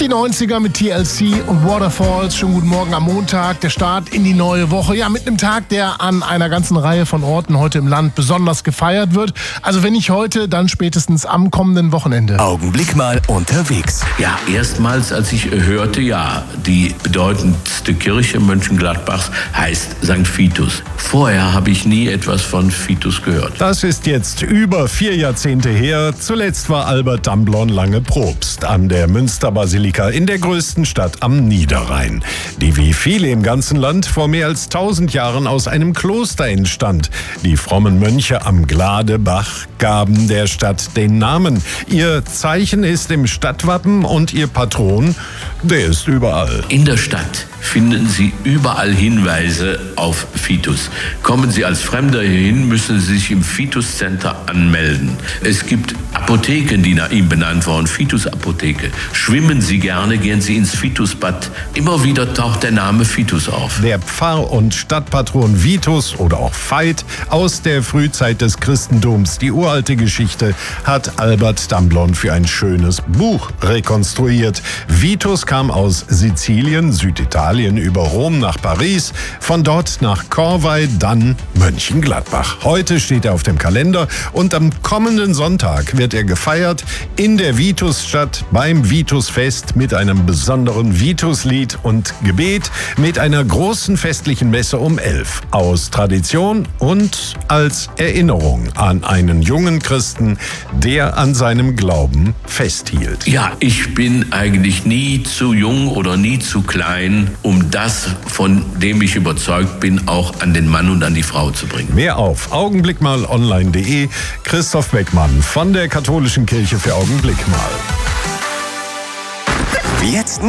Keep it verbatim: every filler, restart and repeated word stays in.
Die neunziger mit T L C und Waterfalls. Schönen guten Morgen am Montag. Der Start in die neue Woche. Ja, mit einem Tag, der an einer ganzen Reihe von Orten heute im Land besonders gefeiert wird. Also wenn nicht heute, dann spätestens am kommenden Wochenende. Augenblick mal unterwegs. Ja, erstmals, als ich hörte, ja, die bedeutendste Kirche Mönchengladbachs heißt Sankt Vitus. Vorher habe ich nie etwas von Vitus gehört. Das ist jetzt über vier Jahrzehnte her. Zuletzt war Albert Damblon lange Propst an der Münsterbasilika in der größten Stadt am Niederrhein, die wie viele im ganzen Land vor mehr als tausend Jahren aus einem Kloster entstand. Die frommen Mönche am Gladebach gaben der Stadt den Namen. Ihr Zeichen ist im Stadtwappen und ihr Patron, der ist überall. In der Stadt finden Sie überall Hinweise auf Vitus. Kommen Sie als Fremder hierhin, müssen Sie sich im Vitus Center anmelden. Es gibt Apotheken, die nach ihm benannt wurden, Vitus-Apotheke. Schwimmen Sie gerne, gehen Sie ins Vitusbad. Immer wieder taucht der Name Vitus auf. Der Pfarr- und Stadtpatron Vitus oder auch Veit aus der Frühzeit des Christentums, die uralte Geschichte, hat Albert Damblon für ein schönes Buch rekonstruiert. Vitus kam aus Sizilien, Süditalien, über Rom nach Paris, von dort nach Corvey, dann Mönchengladbach. Heute steht er auf dem Kalender und am kommenden Sonntag wird er gefeiert in der Vitusstadt beim Vitusfest mit einem besonderen Vituslied und Gebet, mit einer großen festlichen Messe um elf. Aus Tradition und als Erinnerung an einen jungen Christen, der an seinem Glauben festhielt. Ja, ich bin eigentlich nie zu jung oder nie zu klein, um das, von dem ich überzeugt bin, auch an den Mann und an die Frau zu bringen. Mehr auf augenblickmalonline punkt de. Christoph Beckmann von der Katholischen Kirche für Augenblick mal. Jetzt